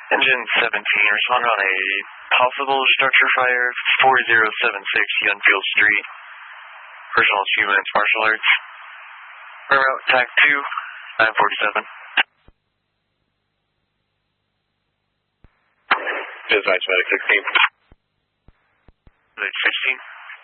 Engine 17, respond on a possible structure fire, 4076 Yunfield Street. Personal achievements, martial arts. Route TAC 2, 947. Dispatch Medic 16. Medic 16.